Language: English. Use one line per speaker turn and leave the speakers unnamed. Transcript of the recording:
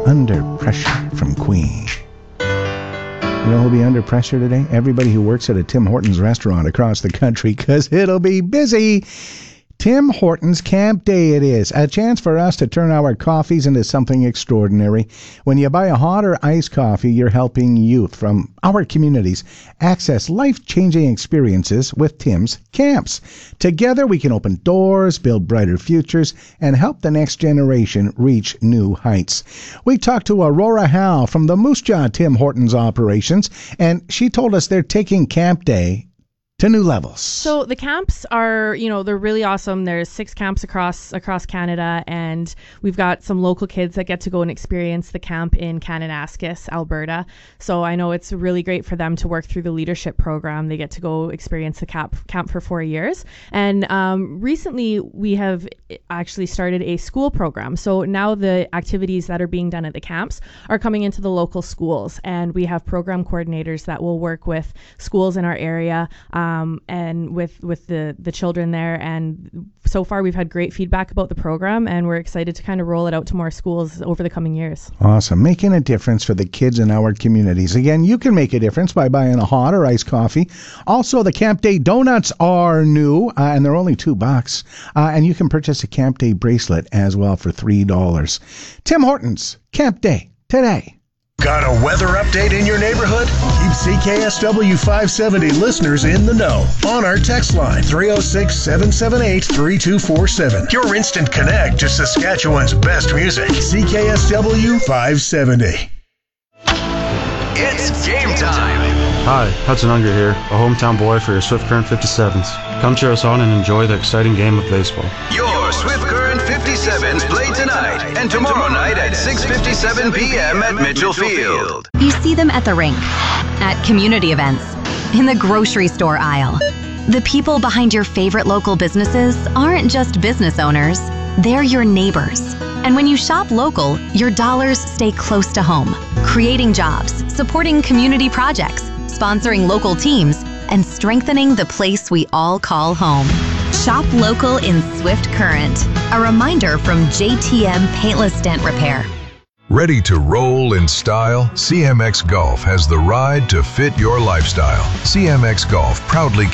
Under Pressure from Queen. You know who'll be under pressure today? Everybody who works at a Tim Hortons restaurant across the country, because it'll be busy. Tim Hortons Camp Day it is. A chance for us to turn our coffees into something extraordinary. When you buy a hot or iced coffee, you're helping youth from our communities access life-changing experiences with Tim's Camps. Together, we can open doors, build brighter futures, and help the next generation reach new heights. We talked to Aurora Howe from the Moose Jaw Tim Hortons operations, and she told us they're taking Camp Day to new levels.
So the camps are, they're really awesome. There's 6 camps across Canada, and we've got some local kids that get to go and experience the camp in Kananaskis, Alberta. So I know it's really great for them to work through the leadership program. They get to go experience the camp for 4 years. And recently we have actually started a school program. So now the activities that are being done at the camps are coming into the local schools, and we have program coordinators that will work with schools in our area, and with the children there. And so far we've had great feedback about the program, and we're excited to kind of roll it out to more schools over the coming years. Awesome. Making a difference for the kids in our communities. Again, you can make a difference by buying a hot or iced coffee. Also, the Camp Day donuts are new, and they're only $2. And you can purchase a Camp Day bracelet as well for $3. Tim Hortons, Camp Day, today.
Got a weather update in your neighborhood? Keep CKSW 570 listeners in the know on our text line 306-778-3247. Your instant connect to Saskatchewan's best music. CKSW 570.
It's game time.
Hi, Hudson Unger here, a hometown boy for your Swift Current 57s. Come cheer us on and enjoy the exciting game of baseball.
Your Swift Current 57s play tonight and tomorrow night at 6:57 p.m. at Mitchell Field.
You see them at the rink, at community events, in the grocery store aisle. The people behind your favorite local businesses aren't just business owners, they're your neighbors. And when you shop local, your dollars stay close to home, creating jobs, supporting community projects, sponsoring local teams, and strengthening the place we all call home. Shop local in Swift Current. A reminder from JTM Paintless Dent Repair.
Ready to roll in style? CMX Golf has the ride to fit your lifestyle. CMX Golf proudly